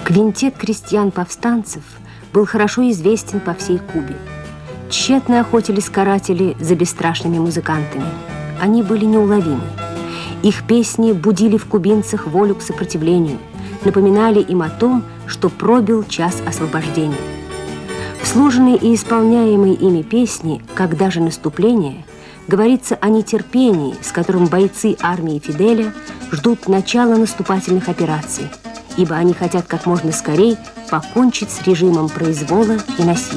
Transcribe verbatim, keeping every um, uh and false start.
Квинтет крестьян-повстанцев был хорошо известен по всей Кубе. Тщетно охотились каратели за бесстрашными музыкантами. Они были неуловимы. Их песни будили в кубинцах волю к сопротивлению, напоминали им о том, что пробил час освобождения. В сложенной и исполняемой ими песне «Когда же наступление» говорится о нетерпении, с которым бойцы армии Фиделя ждут начала наступательных операций, ибо они хотят как можно скорее покончить с режимом произвола и насилия.